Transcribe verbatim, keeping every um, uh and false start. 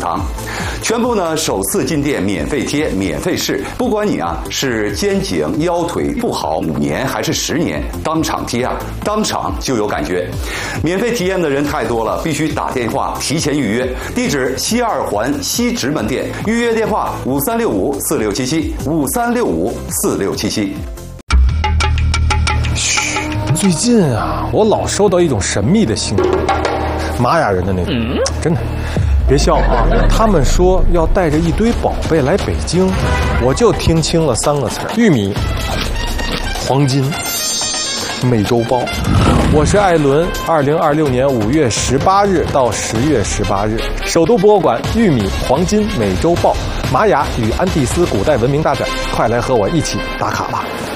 堂，全部呢首次进店免费贴、免费试，不管你啊是肩颈、腰腿不好五年还是十年，当场贴啊，当场就有感觉。免费体验的人太多了，必须打电话提前预约。地址西二环西直门店，预约电话五三六五四六七七五三六五四六七七。 嘘，最近啊，我老收到一种神秘的信号，玛雅人的那种，嗯、真的。别笑啊！他们说要带着一堆宝贝来北京，我就听清了三个词儿：玉米、黄金、美洲豹。我是艾伦，二零二六年五月十八日到十月十八日，首都博物馆玉米、黄金、美洲豹、玛雅与安第斯古代文明大展，快来和我一起打卡吧！